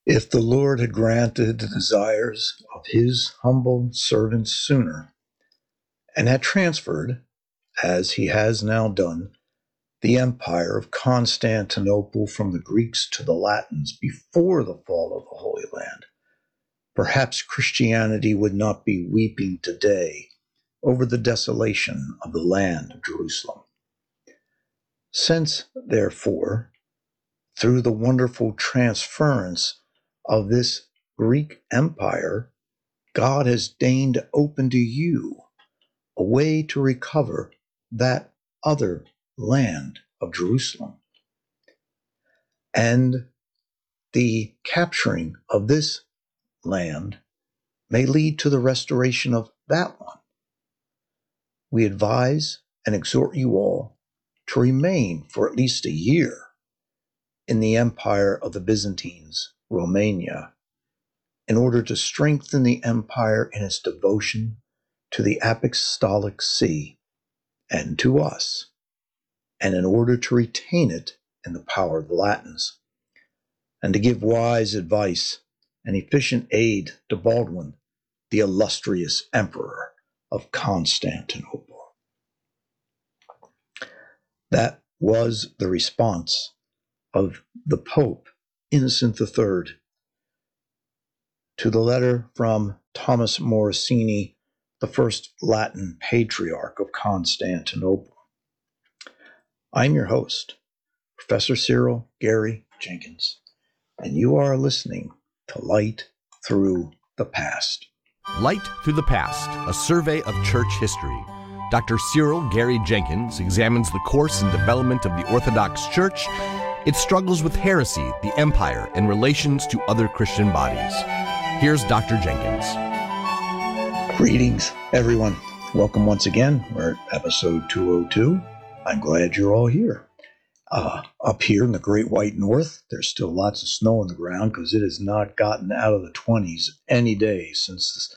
If the Lord had granted the desires of his humble servants sooner, and had transferred, as he has now done, the empire of Constantinople from the Greeks to the Latins before the fall of the Holy Land, perhaps Christianity would not be weeping today over the desolation of the land of Jerusalem. Since, therefore, through the wonderful transference of this Greek empire, God has deigned to open to you a way to recover that other land of Jerusalem. And the capturing of this land may lead to the restoration of that one. We advise and exhort you all to remain for at least a year in the empire of the Byzantines, Romania, in order to strengthen the empire in its devotion to the Apostolic See and to us, and in order to retain it in the power of the Latins, and to give wise advice and efficient aid to Baldwin, the illustrious emperor of Constantinople. That was the response of the Pope Innocent III to the letter from Thomas Morosini, the first Latin patriarch of Constantinople. I'm your host, Professor Cyril Gary Jenkins, and you are listening to Light Through the Past. Light Through the Past, a survey of church history. Dr. Cyril Gary Jenkins examines the course and development of the Orthodox Church, its struggles with heresy, the empire, and relations to other Christian bodies. Here's Dr. Jenkins. Greetings, everyone. Welcome once again. We're at episode 202. I'm glad you're all here. Up here in the Great White North, there's still lots of snow on the ground because it has not gotten out of the 20s any day since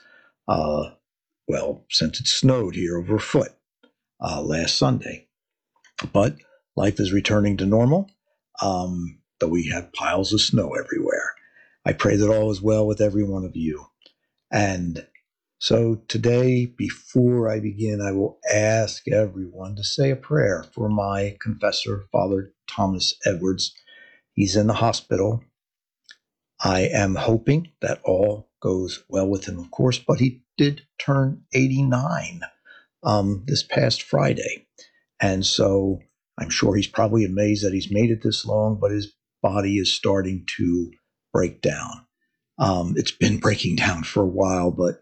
it snowed here over a foot last Sunday. But life is returning to normal, though we have piles of snow everywhere. I pray that all is well with every one of you. And so today, before I begin, I will ask everyone to say a prayer for my confessor, Father Thomas Edwards. He's in the hospital. I am hoping that all goes well with him, of course, but he did turn 89 this past Friday. And so I'm sure he's probably amazed that he's made it this long, but his body is starting to break down. It's been breaking down for a while, but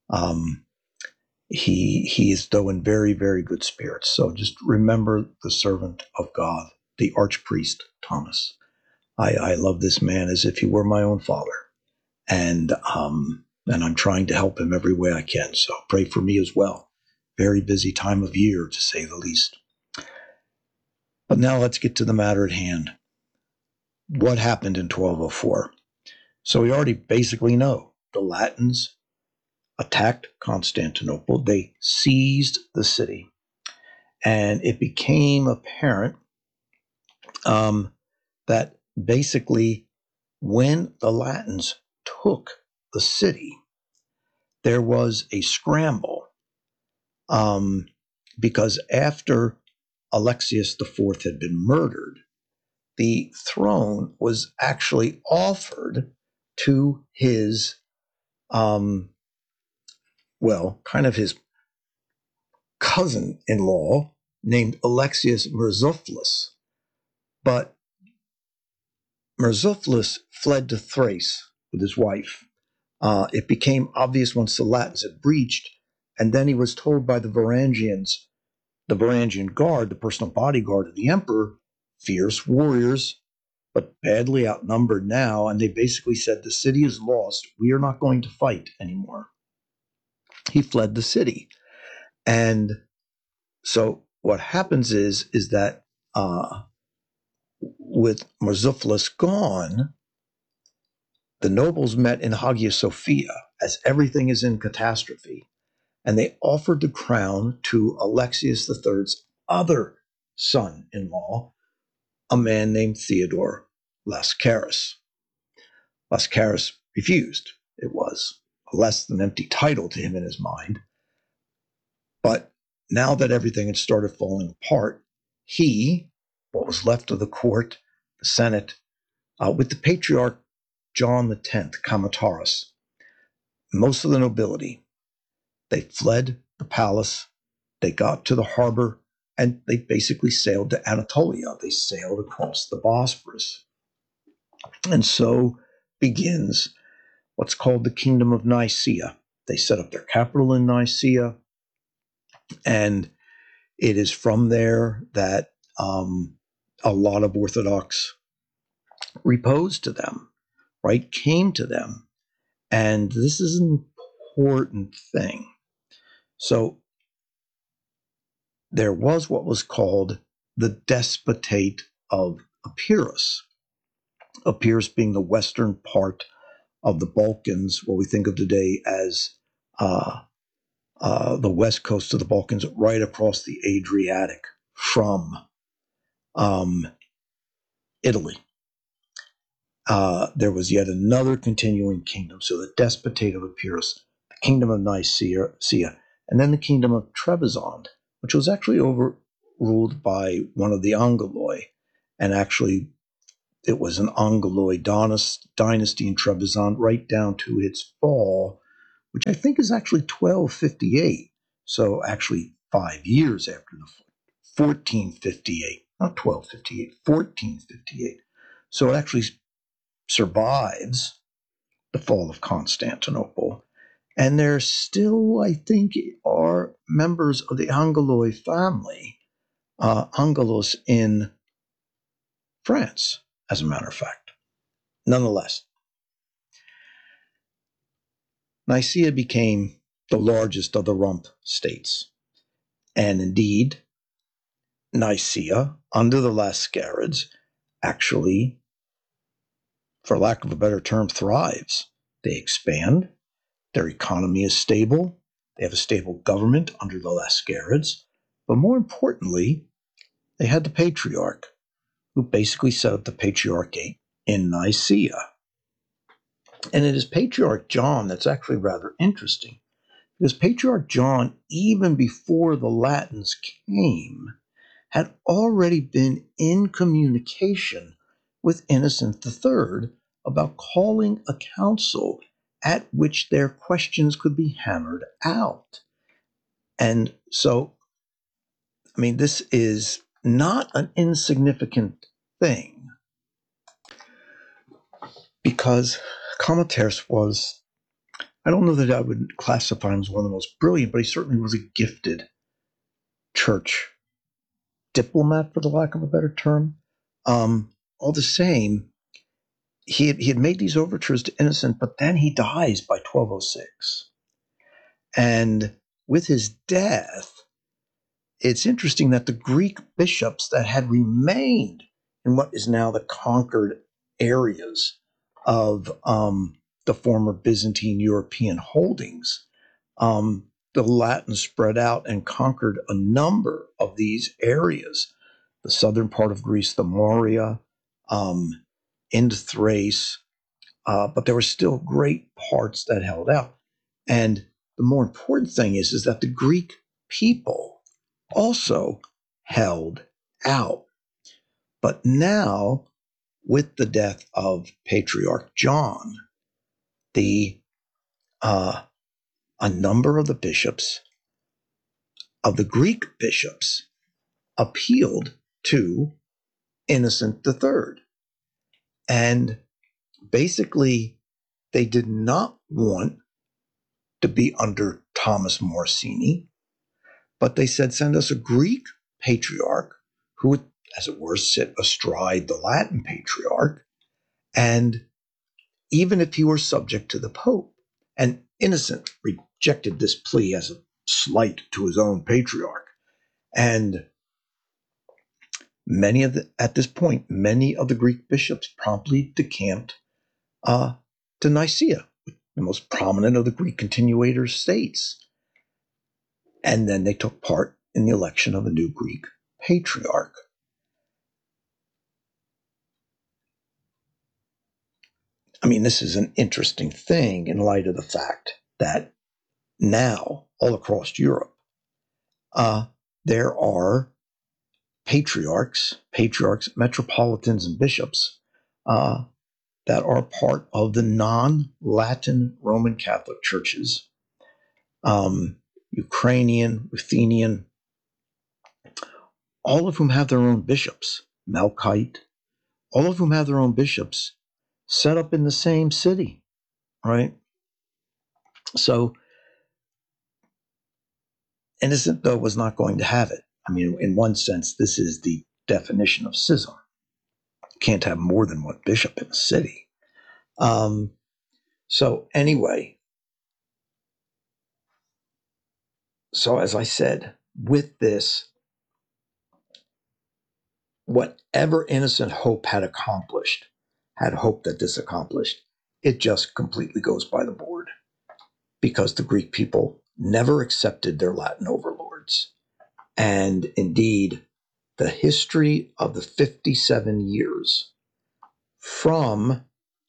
he is though in very, very good spirits. So just remember the servant of God, the archpriest Thomas. I love this man as if he were my own father, and I'm trying to help him every way I can. So pray for me as well. Very busy time of year, to say the least. But now let's get to the matter at hand. What happened in 1204? So we already basically know the Latins attacked Constantinople. They seized the city. And it became apparent that basically when the Latins took the city, there was a scramble because after Alexius IV had been murdered, the throne was actually offered to his, kind of his cousin-in-law named Alexius Murtzuphlus. But Murtzuphlus fled to Thrace with his wife. It became obvious once the Latins had breached, and then he was told by the Varangians, the Varangian guard, the personal bodyguard of the emperor, fierce warriors, but badly outnumbered now, and they basically said, the city is lost. We are not going to fight anymore. He fled the city. And so what happens is that with Murtzuphlus gone, the nobles met in Hagia Sophia as everything is in catastrophe, and they offered the crown to Alexius III's other son-in-law, a man named Theodore Lascaris. Lascaris refused. It was a less than empty title to him in his mind. But now that everything had started falling apart, he, what was left of the court, the Senate, with the Patriarch John X, Kamataris, most of the nobility, they fled the palace, they got to the harbor, and they basically sailed to Anatolia. They sailed across the Bosphorus. And so begins what's called the Kingdom of Nicaea. They set up their capital in Nicaea, and it is from there that a lot of Orthodox reposed to them, right? Came to them. And this is an important thing. So there was what was called the Despotate of Epirus. Epirus being the western part of the Balkans, what we think of today as the west coast of the Balkans, right across the Adriatic from Italy. There was yet another continuing kingdom. So the Despotate of Epirus, the Kingdom of Nicaea, and then the Kingdom of Trebizond, which was actually overruled by one of the Angeloi. And actually, it was an Angeloi dynasty in Trebizond right down to its fall, which I think is actually 1258. So actually 5 years after the 1458, not 1258, 1458. So it actually survives the fall of Constantinople. And there still, I think, are members of the Angeloi family, Angelos in France, as a matter of fact. Nonetheless, Nicaea became the largest of the rump states. And indeed, Nicaea, under the Lascarids, actually, for lack of a better term, thrives. They expand, their economy is stable, they have a stable government under the Lascarids, but more importantly, they had the Patriarch, who basically set up the Patriarchate in Nicaea. And it is Patriarch John that's actually rather interesting, because Patriarch John, even before the Latins came, had already been in communication with Innocent III about calling a council at which their questions could be hammered out. And so, I mean, this is not an insignificant thing, because Kamataris was, I don't know that I would classify him as one of the most brilliant, but he certainly was a gifted church diplomat, for the lack of a better term. All the same, he had made these overtures to Innocent, but then he dies by 1206. And with his death, it's interesting that the Greek bishops that had remained in what is now the conquered areas of the former Byzantine European holdings, the Latins spread out and conquered a number of these areas. The southern part of Greece, the Morea, into Thrace, but there were still great parts that held out. And the more important thing is that the Greek people also held out. But now, with the death of Patriarch John, a number of the bishops, of the Greek bishops, appealed to Innocent III. And basically, they did not want to be under Thomas Morosini, but they said, send us a Greek patriarch who would, as it were, sit astride the Latin patriarch, and even if he were subject to the Pope. And Innocent rejected this plea as a slight to his own patriarch. And at this point, many of the Greek bishops promptly decamped to Nicaea, the most prominent of the Greek continuator states. And then they took part in the election of a new Greek patriarch. I mean, this is an interesting thing in light of the fact that now, all across Europe, there are patriarchs, metropolitans, and bishops that are part of the non-Latin Roman Catholic churches, Ukrainian, Ruthenian, all of whom have their own bishops, Melkite, all of whom have their own bishops set up in the same city, right? So Innocent, though, was not going to have it. I mean, in one sense, this is the definition of schism. You can't have more than one bishop in a city. So anyway, so as I said, with this, whatever Innocent Hope had hoped that this accomplished, it just completely goes by the board because the Greek people never accepted their Latin overlords. And indeed, the history of the 57 years from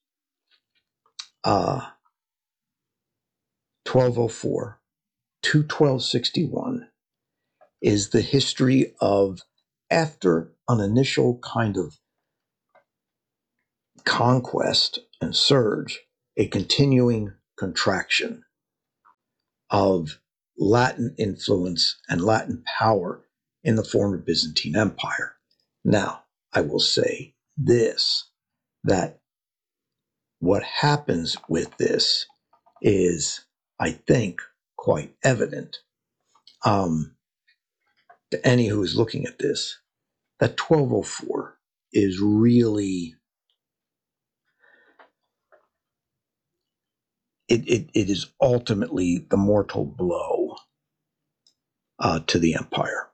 1204 to 1261 is the history of, after an initial kind of conquest and surge, a continuing contraction of Latin influence and Latin power in the former Byzantine Empire. Now, I will say this, that what happens with this is, I think, quite evident to any who is looking at this, that 1204 is really, it is ultimately the mortal blow to the empire.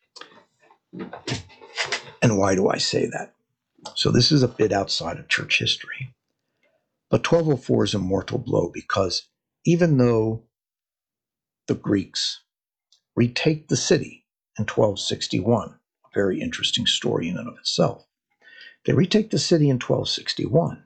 And why do I say that? So this is a bit outside of church history. But 1204 is a mortal blow because even though the Greeks retake the city in 1261, a very interesting story in and of itself, they retake the city in 1261.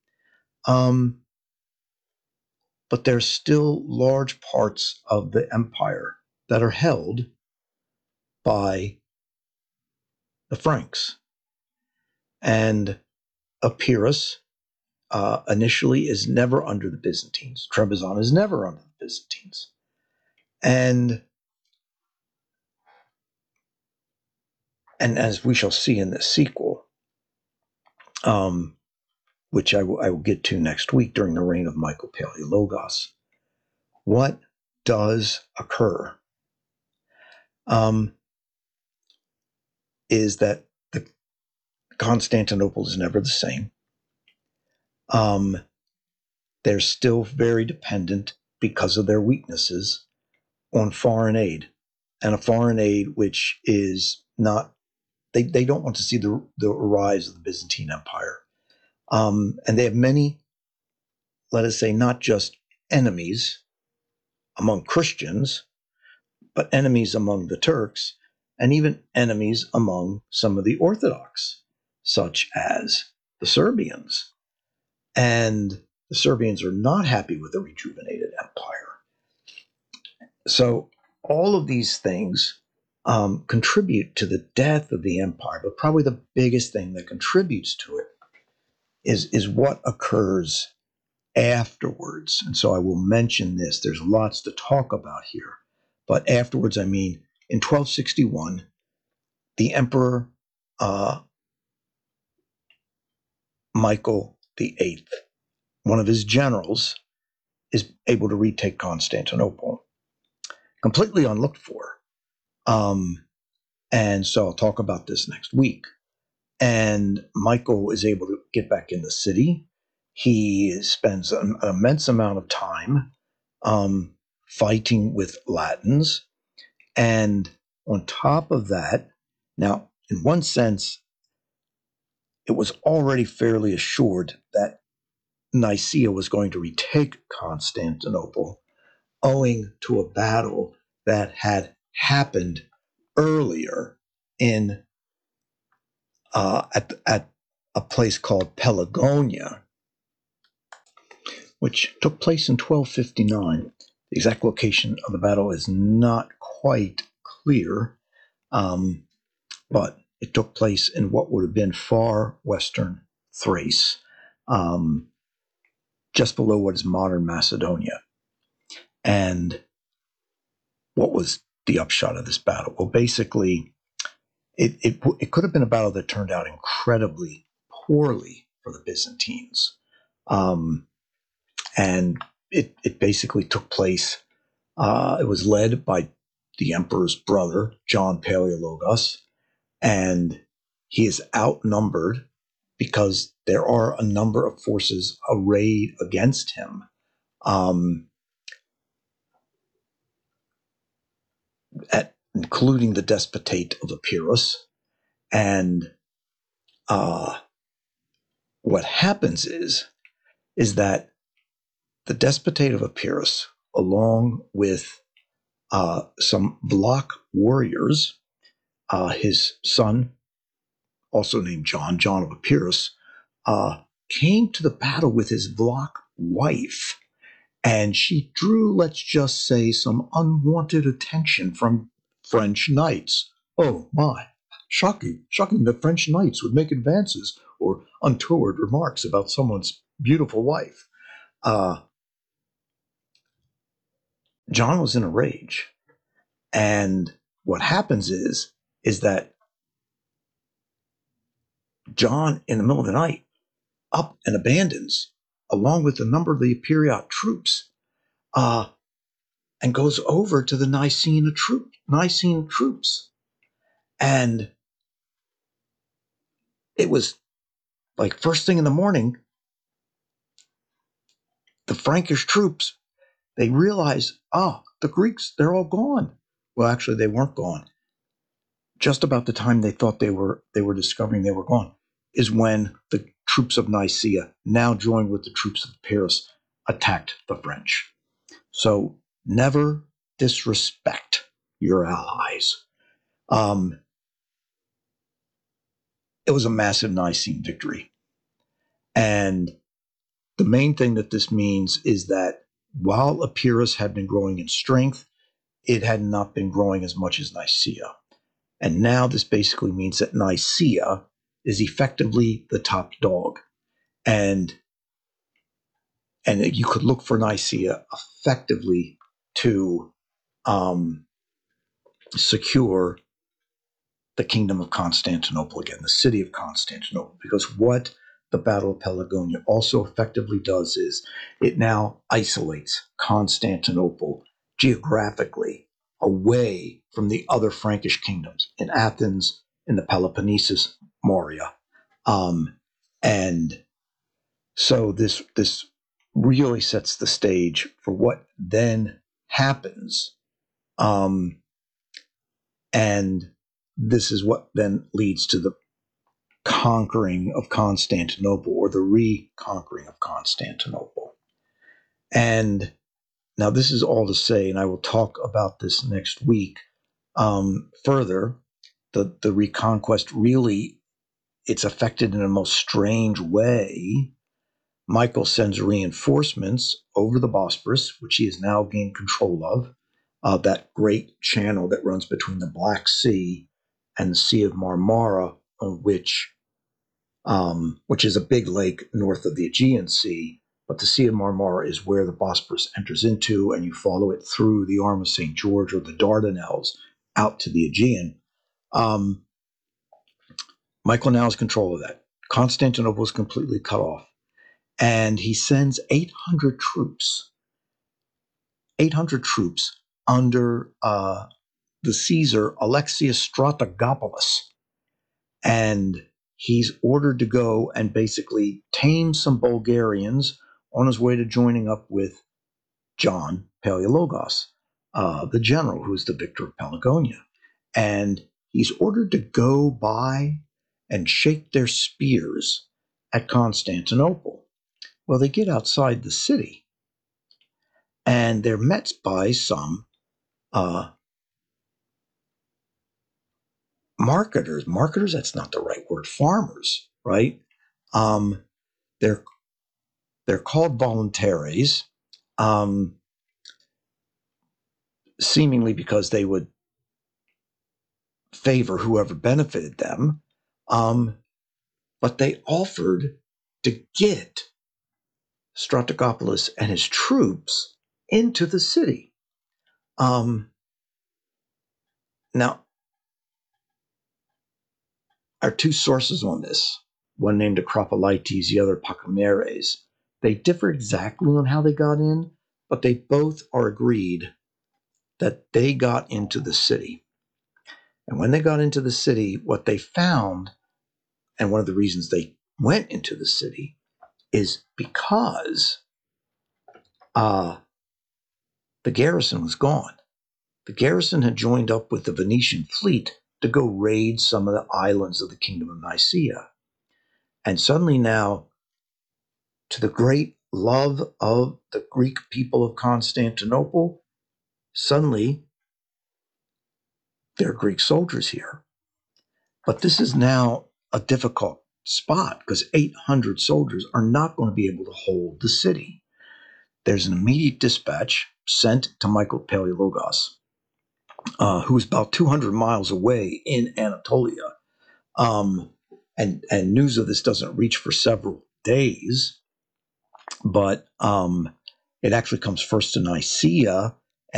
But there's still large parts of the empire that are held by the Franks. And Epirus initially is never under the Byzantines. Trebizond is never under the Byzantines. And as we shall see in this sequel, which I will get to next week during the reign of Michael Palaiologos, what does occur is that the Constantinople is never the same. They're still very dependent, because of their weaknesses, on foreign aid, and a foreign aid which is not, they don't want to see the rise of the Byzantine Empire. And they have many, let us say, not just enemies among Christians, but enemies among the Turks, and even enemies among some of the Orthodox, such as the Serbians. And the Serbians are not happy with the rejuvenated empire. So all of these things contribute to the death of the empire, but probably the biggest thing that contributes to it is what occurs afterwards. And so I will mention this. There's lots to talk about here. But afterwards, I mean, in 1261, the emperor Michael VIII, one of his generals, is able to retake Constantinople, completely unlooked for. And so I'll talk about this next week. And Michael is able to get back in the city. He spends an immense amount of time fighting with Latins. And on top of that, now, in one sense, it was already fairly assured that Nicaea was going to retake Constantinople, owing to a battle that had happened earlier in at a place called Pelagonia, which took place in 1259. The exact location of the battle is not quite clear, but it took place in what would have been far western Thrace, just below what is modern Macedonia. And what was the upshot of this battle? Well, basically, it could have been a battle that turned out incredibly poorly for the Byzantines. And it basically took place, it was led by the emperor's brother, John Palaiologos, and he is outnumbered because there are a number of forces arrayed against him. Including the despotate of Epirus. And what happens is that the despotate of Epirus, along with some Vlach warriors, his son, also named John of Epirus, came to the battle with his Vlach wife, and she drew, let's just say, some unwanted attention from French knights. Oh my, shocking that French knights would make advances or untoward remarks about someone's beautiful wife. John was in a rage, and what happens is that John, in the middle of the night, up and abandons, along with a number of the Epirote troops, and goes over to the Nicene troops. And it was like first thing in the morning, the Frankish troops, they realized, the Greeks, they're all gone. Well, actually, they weren't gone. Just about the time they thought they were discovering they were gone is when the troops of Nicaea, now joined with the troops of Paris, attacked the French. So never disrespect your allies. It was a massive Nicene victory. And the main thing that this means is that while Epirus had been growing in strength, it had not been growing as much as Nicaea. And now this basically means that Nicaea is effectively the top dog. And you could look for Nicaea effectively to secure the kingdom of Constantinople again, the city of Constantinople, because what the Battle of Pelagonia also effectively does is it now isolates Constantinople geographically away from the other Frankish kingdoms in Athens, in the Peloponnesus, Morea. And so this really sets the stage for what then happens. And this is what then leads to the conquering of Constantinople, or the reconquering of Constantinople. And now this is all to say, and I will talk about this next week further, the reconquest really, it's affected in a most strange way. Michael sends reinforcements over the Bosporus, which he has now gained control of, that great channel that runs between the Black Sea and the Sea of Marmara, which is a big lake north of the Aegean Sea. But the Sea of Marmara is where the Bosporus enters into, and you follow it through the Arm of St. George or the Dardanelles out to the Aegean. Michael now has control of that. Constantinople is completely cut off. And he sends 800 troops under the Caesar Alexius Strategopoulos. And he's ordered to go and basically tame some Bulgarians on his way to joining up with John Palaiologos, the general who's the victor of Pelagonia. And he's ordered to go by and shake their spears at Constantinople. Well, they get outside the city, and they're met by some marketers. Marketers, that's not the right word. Farmers, right? They're They're called voluntaries, seemingly because they would favor whoever benefited them. But they offered to get Strategopoulos and his troops into the city. Now, our two sources on this, one named Acropolites, the other Pachymeres, they differ exactly on how they got in, but they both are agreed that they got into the city. And when they got into the city, what they found, and one of the reasons they went into the city, is because the garrison was gone. The garrison had joined up with the Venetian fleet to go raid some of the islands of the Kingdom of Nicaea. And suddenly now, to the great love of the Greek people of Constantinople, suddenly there are Greek soldiers here. But this is now a difficult spot because 800 soldiers are not going to be able to hold the city. There's an immediate dispatch sent to Michael Paleologos, who is about 200 miles away in Anatolia. And news of this doesn't reach for several days, but it actually comes first to Nicaea,